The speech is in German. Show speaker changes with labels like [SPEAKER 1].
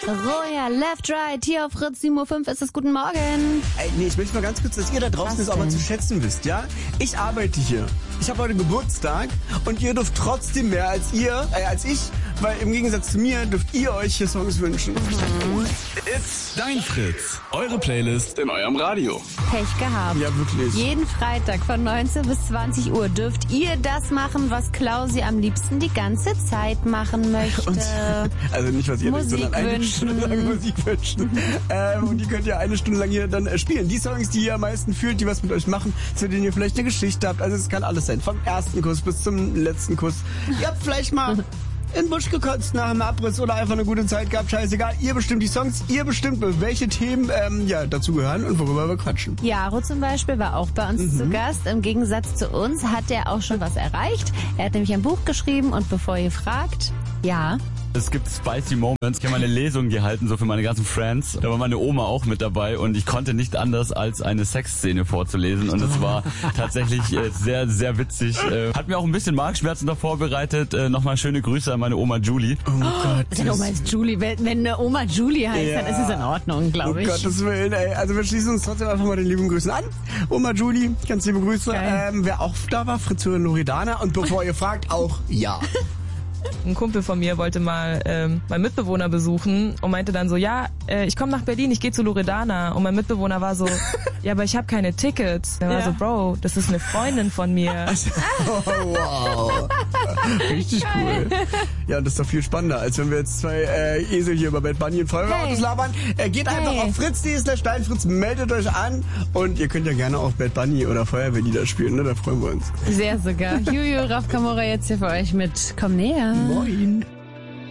[SPEAKER 1] Royal Left Right hier auf Fritz 7.05 Uhr ist es. Guten Morgen.
[SPEAKER 2] Nee, ich möchte mal ganz kurz, dass ihr da draußen das auch mal zu schätzen wisst, ja? Ich arbeite hier. Ich habe heute Geburtstag und ihr dürft trotzdem mehr als ich, weil im Gegensatz zu mir dürft ihr euch hier Songs wünschen.
[SPEAKER 3] It's Dein Fritz, eure Playlist in eurem Radio.
[SPEAKER 1] Pech gehabt.
[SPEAKER 2] Ja, wirklich.
[SPEAKER 1] Jeden Freitag von 19 bis 20 Uhr dürft ihr das machen, was Klausi am liebsten die ganze Zeit machen möchte.
[SPEAKER 2] Also nicht, was ihr denkt, sondern eine Stunde lang Musik wünschen. Und die könnt ihr eine Stunde lang hier dann spielen. Die Songs, die ihr am meisten fühlt, die was mit euch machen, zu denen ihr vielleicht eine Geschichte habt. Also es kann alles sein. Vom ersten Kuss bis zum letzten Kuss. Ihr habt vielleicht mal in den Busch gekotzt nach dem Abriss oder einfach eine gute Zeit gehabt. Scheißegal. Ihr bestimmt die Songs. Ihr bestimmt, welche Themen dazugehören und worüber wir quatschen.
[SPEAKER 1] Jaro zum Beispiel war auch bei uns zu Gast. Im Gegensatz zu uns hat er auch schon was erreicht. Er hat nämlich ein Buch geschrieben und bevor ihr fragt, ja...
[SPEAKER 4] Es gibt Spicy Moments. Ich habe mal eine Lesung gehalten, so für meine ganzen Friends. Da war meine Oma auch mit dabei und ich konnte nicht anders, als eine Sexszene vorzulesen. Und es war tatsächlich sehr, sehr witzig. Hat mir auch ein bisschen Magenschmerzen davor bereitet. Nochmal schöne Grüße an meine Oma Julie.
[SPEAKER 1] Oh Gott. Deine Oma ist Julie. Wenn eine Oma Julie heißt, dann ist es in Ordnung, glaube ich.
[SPEAKER 2] Um Gottes Willen, ey. Also wir schließen uns trotzdem einfach mal den lieben Grüßen an. Oma Julie, ganz liebe Grüße. Wer auch da war, Fritz Loredana. Und bevor ihr fragt, auch ja.
[SPEAKER 5] Ein Kumpel von mir wollte mal meinen Mitbewohner besuchen und meinte dann so, ja, ich komme nach Berlin, ich gehe zu Loredana. Und mein Mitbewohner war so, ja, aber ich habe keine Tickets. Der war so, Bro, das ist eine Freundin von mir.
[SPEAKER 2] Oh, wow. Richtig cool. Ja, und das ist doch viel spannender, als wenn wir jetzt zwei Esel hier über Bad Bunny und Feuerwehrautos labern. Geht einfach auf fritz.de/steinfritz, meldet euch an und ihr könnt ja gerne auch Bad Bunny oder Feuerwehrlieder spielen, ne? Da freuen wir uns.
[SPEAKER 1] Sehr sogar. Juju Raff Kamora jetzt hier für euch mit Komm näher.
[SPEAKER 2] Moin.